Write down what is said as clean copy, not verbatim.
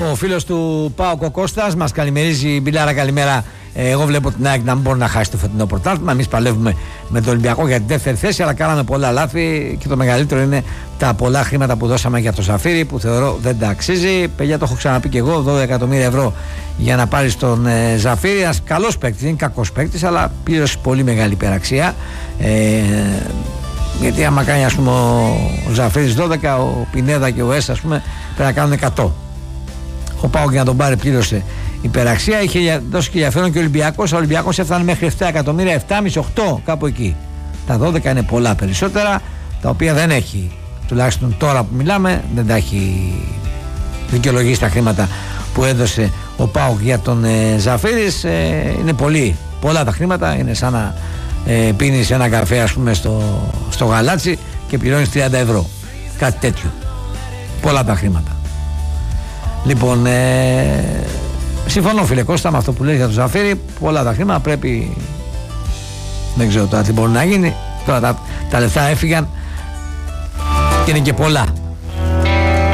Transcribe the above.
Ο φίλος του ΠΑΟΚ ο Κώστας μας καλημερίζει. Μπιλάρα, καλημέρα. Εγώ βλέπω την ΑΕΚ να μην μπορεί να χάσει το φετινό πρωτάθλημα. Εμείς παλεύουμε με τον Ολυμπιακό για την δεύτερη θέση, αλλά κάναμε πολλά λάθη και το μεγαλύτερο είναι τα πολλά χρήματα που δώσαμε για το Ζαφύρι, που θεωρώ δεν τα αξίζει. Παιδιά, το έχω ξαναπεί και εγώ: 12 εκατομμύρια ευρώ για να πάρει τον Ζαφύρι. Ένας καλός παίκτης, δεν είναι κακός παίκτης, αλλά πλήρωσε πολύ μεγάλη υπεραξία. Γιατί άμα κάνει, ας πούμε, ο Ζαφύρις 12, ο Πινέδα και ο Έσσα, ας πούμε, πρέπει να κάνουν 100. Ο ΠΑΟΚ για να τον πάρει πλήρωσε υπεραξία. Είχε δώσει και ενδιαφέρον και ο Ολυμπιακός. Ο Ολυμπιακός έφτανε μέχρι 7 εκατομμύρια, 7,5-8, κάπου εκεί. Τα 12 είναι πολλά περισσότερα, τα οποία δεν έχει, τουλάχιστον τώρα που μιλάμε, δεν τα έχει δικαιολογήσει τα χρήματα που έδωσε ο ΠΑΟΚ για τον Ζαφύρις. Είναι πολλά τα χρήματα. Είναι σαν να πίνεις ένα καφέ, ας πούμε, στο γαλάτσι και πληρώνεις 30 ευρώ. Κάτι τέτοιο. Πολλά τα χρήματα. Λοιπόν, συμφωνώ, φίλε Κώστα, με αυτό που λέει για το Ζαφύρι. Πολλά τα χρήματα, πρέπει, δεν ξέρω τώρα τι μπορεί να γίνει. Τώρα τα λεφτά έφυγαν και είναι και πολλά.